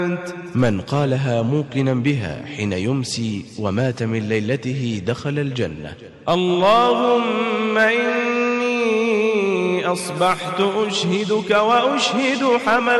من قالها موقنا بها حين يمسي ومات من ليلته دخل الجنة. اللهم إني أصبحت أشهدك وأشهد حمل